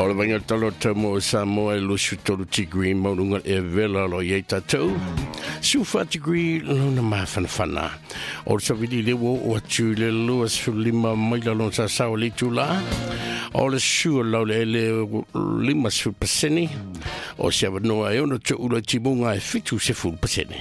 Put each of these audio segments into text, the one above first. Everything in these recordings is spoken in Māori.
O le vainga talo tamo Samoa lo sutolu tigri maunga e vela lo ye tatou. Sufa tigri lo na mafana. O sa vidi le wo atu le lo sulima mai lo sa sa le tula. O le su lo le lima su paseni. O se no ai ono tu lo tibunga e fitu se fu paseni.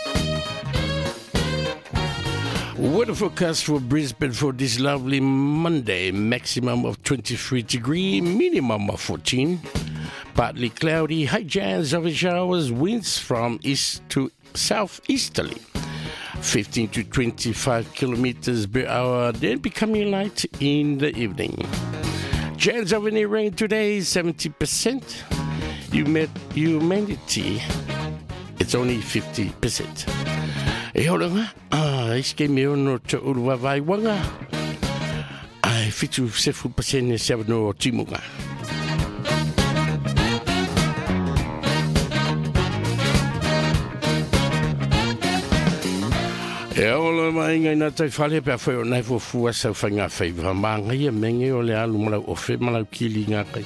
Weather forecast for Brisbane for this lovely Monday. Maximum of 23 degrees, minimum of 14. Partly cloudy, high chance of showers, winds from east to southeasterly. 15 to 25 kilometers per hour, then becoming light in the evening. Chance of any rain today is 70%. Humidity, it's only 50%. E holanga, iske me ono te urua vai wanga. Ai fitu sefu pasene no timunga. E ola mai ngai na tai fale pe foi nai fo fua sa fanga faiva manga ia menge o le alu mala o fe mala kili nga kai.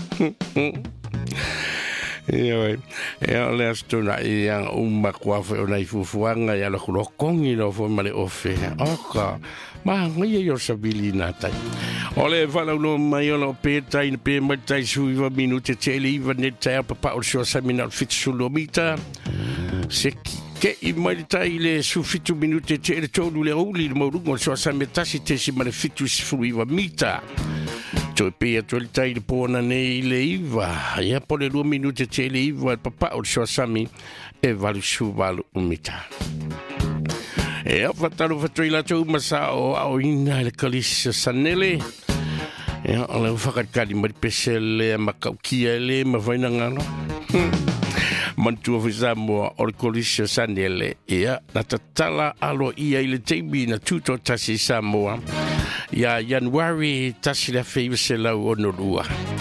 E le astuna i ang umma kwa fo nai fufuanga ya lo kongi lo fo male ofe oka ma ngai yo sabili na tai ole vala no mai lo pe tai pe mai tai sui va minute tele va net tai pa o so sa minal fit sulomita se che i mai tai le su fitu minute tele tolu le uli mo lungo so sa metasi te si male fitu sui va mita to pe to il tai pona nei le iva ia po le 2 minute te le iva papa o so sami e valu su valu umita e a fatalo fatila tu masa o ina le kalis sanele e ala fakat kali mai pesele makaukia le mavaina ngano mantua fizamo o le kalis sanele ia na tatala alo ia ile tebi na tuto tasi Samoa ya Januari tasi la fei se la onolua